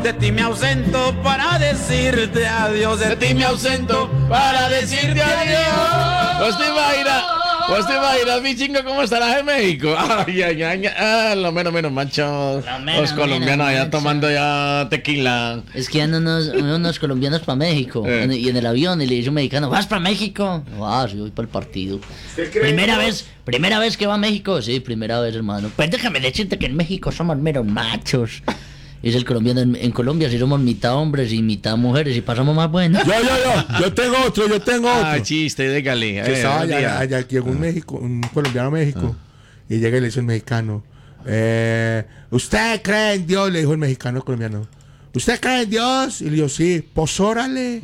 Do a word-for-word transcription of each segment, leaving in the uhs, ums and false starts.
De ti me ausento para decirte adiós. De ti me ausento para decirte adiós. ¿Usted va a ir a, usted va a ir a mi chingo cómo estarás en México? Ay, ay, ay, ah, lo menos, menos, macho. Lo menos, Los colombianos menos, allá macho. tomando ya tequila. Es que andan unos, unos colombianos para México Eh. en- y en el avión y le dice un mexicano, ¿vas para México? Ah, sí, voy para el partido. Primera vez, primera vez que va a México, sí, primera vez, hermano. Pues déjame decirte que en México somos meros machos. Dice el colombiano, en, en Colombia sí somos mitad hombres y mitad mujeres y pasamos más bueno. Yo, yo, yo, yo tengo otro, yo tengo otro. Ah, chiste, dígale. Que Eh, estaba buen allá, día. allá, llegó un México, un colombiano a México, y llega y le dice el mexicano, eh, ¿usted cree en Dios? Le dijo el mexicano al colombiano. ¿Usted cree en Dios? Y le dijo, sí, pues órale.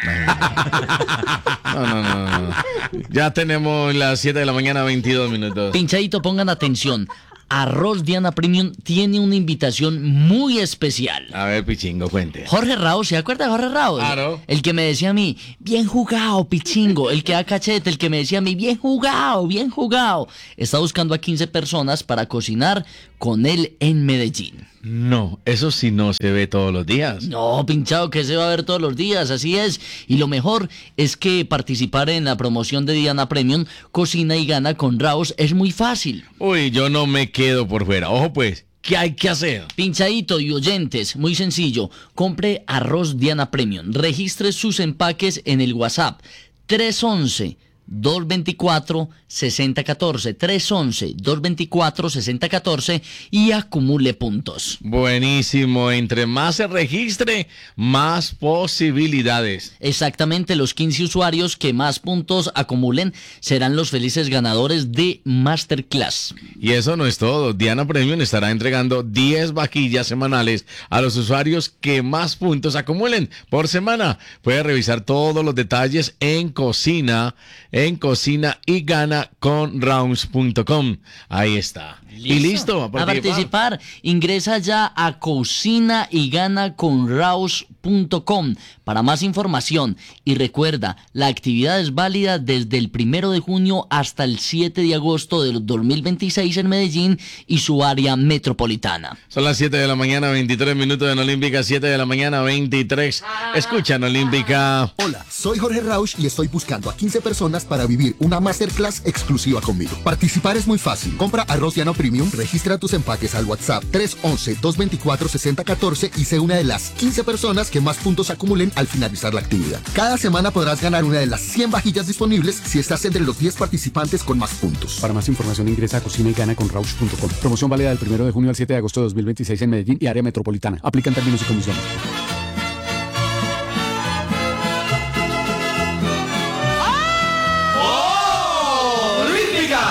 No, no, no, no, no. Ya tenemos las siete de la mañana, veintidós minutos. Pinchadito, pongan atención. Arroz Diana Premium tiene una invitación muy especial. A ver, Pichingo, cuente. Jorge Raúl, ¿se acuerda de Jorge Raúl? Claro. El que me decía a mí, bien jugado, Pichingo. El que da cachete, el que me decía a mí, bien jugado, bien jugado. Está buscando a quince personas para cocinar con él en Medellín. No, eso sí no se ve todos los días. No, pinchado, que se va a ver todos los días, así es. Y lo mejor es que participar en la promoción de Diana Premium, Cocina y Gana con Raúl, es muy fácil. Uy, yo no me quedo por fuera. Ojo pues, ¿qué hay que hacer? Pinchadito y oyentes, muy sencillo. Compre arroz Diana Premium. Registre sus empaques en el WhatsApp tres once, dos veinticuatro, sesenta catorce. tres once, dos veinticuatro, sesenta catorce y acumule puntos. Buenísimo, entre más se registre, más posibilidades. Exactamente, los quince usuarios que más puntos acumulen serán los felices ganadores de Masterclass. Y eso no es todo. Diana Premium estará entregando diez vaquillas semanales a los usuarios que más puntos acumulen por semana. Puede revisar todos los detalles en Cocina, en Cocina y Gana con rounds punto com. Ahí está. Y listo. A participar, ingresa ya a cocina y gana con raus punto com para más información. Y recuerda, la actividad es válida desde el primero de junio hasta el siete de agosto del dos mil veintiséis en Medellín y su área metropolitana. Son las siete de la mañana, veintitrés minutos en Olímpica, siete de la mañana, veintitrés. Escuchan Olímpica. Hola, soy Jorge Rausch y estoy buscando a quince personas para vivir una masterclass exclusiva conmigo. Participar es muy fácil. Compra arroz Diana Premium, registra tus empaques al WhatsApp tres once, dos veinticuatro, sesenta catorce y sé una de las quince personas que más puntos acumulen al finalizar la actividad. Cada semana podrás ganar una de las cien vajillas disponibles si estás entre los diez participantes con más puntos. Para más información ingresa a cocina y gana con rausch punto com. Promoción válida del primero de junio al siete de agosto de dos mil veintiséis en Medellín y área metropolitana. Aplican términos y condiciones.